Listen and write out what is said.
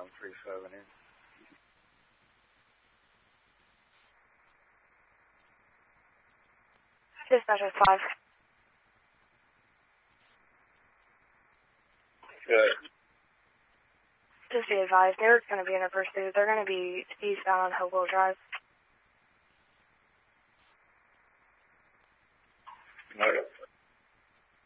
137 in. Dispatcher 5. Good. Just be advised, they're going to be in a pursuit. They're going to be eastbound on Hopewell Drive. Okay.